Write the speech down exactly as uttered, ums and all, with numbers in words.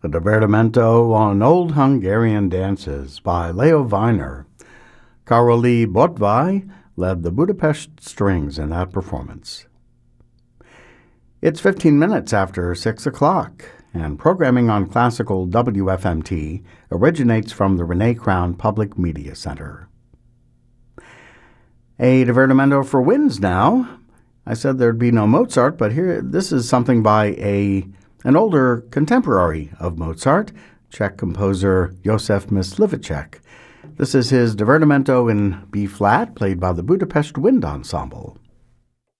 A divertimento on old Hungarian dances by Leo Weiner. Karoli Botvai led the Budapest Strings in that performance. It's fifteen minutes after six o'clock, and programming on classical W F M T originates from the Renee Crown Public Media Center. A divertimento for winds now. I said there'd be no Mozart, but here, this is something by a an older contemporary of Mozart, Czech composer Josef Mysliveček. This is his divertimento in B-flat, played by the Budapest Wind Ensemble.